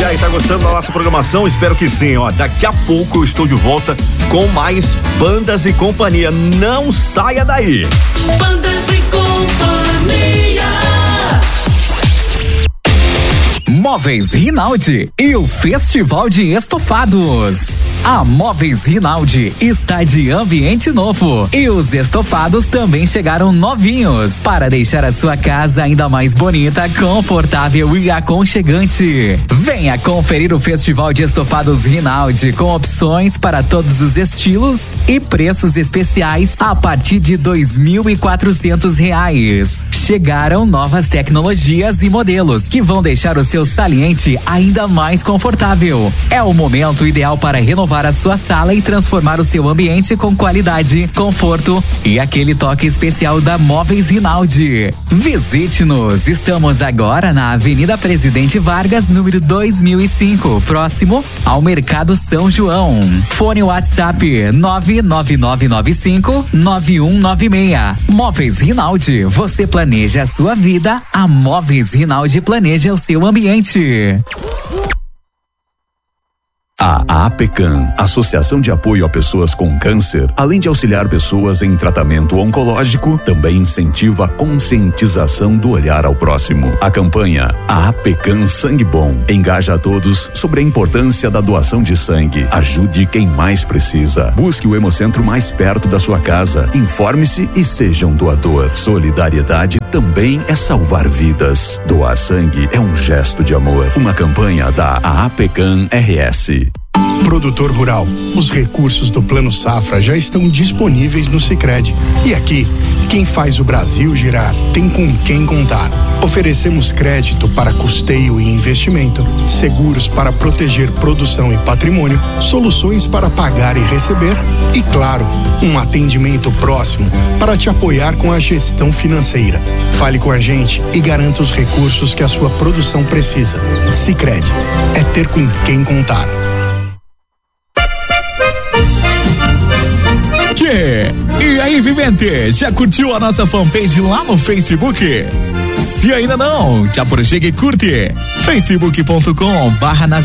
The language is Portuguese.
E aí, tá gostando da nossa programação? Espero que sim, ó. Daqui a pouco eu estou de volta com mais Bandas e Companhia. Não saia daí. Bandas e Companhia. Móveis Rinaldi e o Festival de Estofados. A Móveis Rinaldi está de ambiente novo e os estofados também chegaram novinhos para deixar a sua casa ainda mais bonita, confortável e aconchegante. Venha conferir o Festival de Estofados Rinaldi com opções para todos os estilos e preços especiais a partir de R$2.400. Chegaram novas tecnologias e modelos que vão deixar o seu saliente ainda mais confortável. É o momento ideal para renovar a sua sala e transformar o seu ambiente com qualidade, conforto e aquele toque especial da Móveis Rinaldi. Visite-nos. Estamos agora na Avenida Presidente Vargas, número 2005, próximo ao Mercado São João. Fone WhatsApp 99995-9196. Móveis Rinaldi. Você planeja a sua vida, a Móveis Rinaldi planeja o seu ambiente. A APECAM, Associação de Apoio a Pessoas com Câncer, além de auxiliar pessoas em tratamento oncológico, também incentiva a conscientização do olhar ao próximo. A campanha A APECAM Sangue Bom engaja a todos sobre a importância da doação de sangue. Ajude quem mais precisa. Busque o Hemocentro mais perto da sua casa. Informe-se e seja um doador. Solidariedade também é salvar vidas. Doar sangue é um gesto de amor. Uma campanha da APECAM RS. Produtor rural, os recursos do Plano Safra já estão disponíveis no Sicredi. E aqui, quem faz o Brasil girar tem com quem contar. Oferecemos crédito para custeio e investimento, seguros para proteger produção e patrimônio, soluções para pagar e receber e, claro, um atendimento próximo para te apoiar com a gestão financeira. Fale com a gente e garanta os recursos que a sua produção precisa. Sicredi, é ter com quem contar. E aí, vivente, já curtiu a nossa fanpage lá no Facebook? Se ainda não, já prochega e curte facebook.com/navegação